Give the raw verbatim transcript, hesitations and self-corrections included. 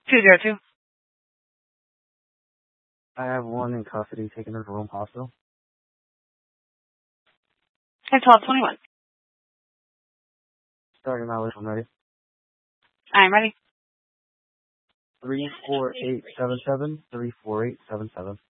two zero two. I have one in custody taken her to Rome Hospital. And twelve twenty-one. Starting my list, I'm ready. I'm ready. Three four eight seven seven three four eight seven seven.